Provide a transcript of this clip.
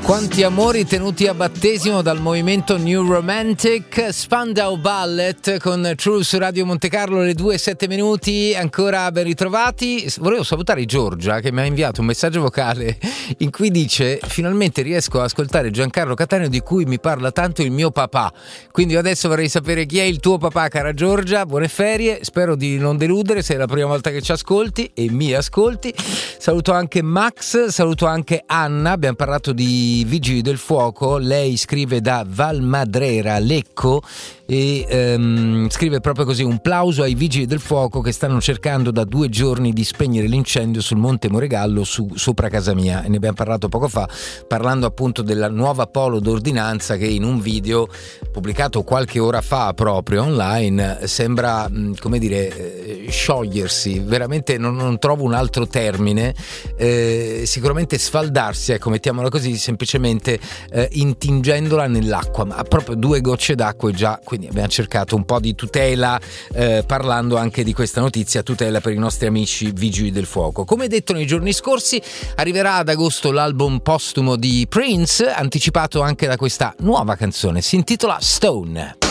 Quanti amori tenuti a battesimo dal movimento New Romantic. Spandau Ballet con True su Radio Monte Carlo, le 2:07. Ancora ben ritrovati. Volevo salutare Giorgia che mi ha inviato un messaggio vocale in cui dice: finalmente riesco ad ascoltare Giancarlo Cattaneo di cui mi parla tanto il mio papà. Quindi adesso vorrei sapere chi è il tuo papà, cara Giorgia. Buone ferie, spero di non deludere, se è la prima volta che ci ascolti e mi ascolti. Saluto anche Max, saluto anche Anna. Abbiamo parlato di Vigili del Fuoco. Lei scrive da Valmadrera, Lecco, e scrive proprio così: un plauso ai Vigili del Fuoco che stanno cercando da 2 giorni di spegnere l'incendio sul Monte Moregallo sopra casa mia. E ne abbiamo parlato poco fa, parlando appunto della nuova polo d'ordinanza che in un video pubblicato qualche ora fa proprio online sembra, come dire, sciogliersi. Veramente non trovo un altro termine. Sicuramente sfaldarsi, ecco, mettiamola così, semplicemente intingendola nell'acqua, ma proprio 2 gocce d'acqua e già. Quindi abbiamo cercato un po' di tutela, parlando anche di questa notizia, tutela per i nostri amici Vigili del Fuoco. Come detto nei giorni scorsi, arriverà ad agosto l'album postumo di Prince, anticipato anche da questa nuova canzone, si intitola Stone.